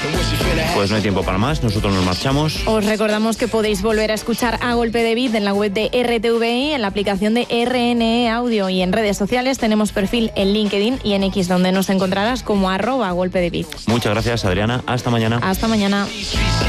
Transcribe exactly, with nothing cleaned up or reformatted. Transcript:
Pues no hay tiempo para más, nosotros nos marchamos. Os recordamos que podéis volver a escuchar A Golpe de Beat en la web de R T V I, en la aplicación de R N E Audio y en redes sociales. Tenemos perfil en LinkedIn y en X, donde nos encontrarás como arroba golpe de beat. Muchas gracias, Adriana. Hasta mañana. Hasta mañana.